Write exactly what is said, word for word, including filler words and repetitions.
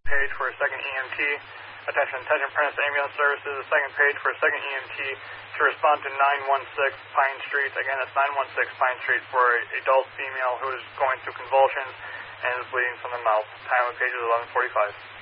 Page for a second E M T. Attention, attention, Prentice Ambulance Services. The second page for a second E M T to respond to nine one six Pine Street. Again, that's nine one six Pine Street for a adult female who is going through convulsions and is bleeding from the mouth. Time of page is eleven forty-five.